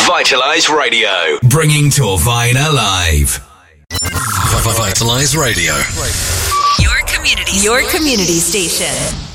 Vitalize Radio. Bringing Torvine alive. Vitalize Radio. Your community station.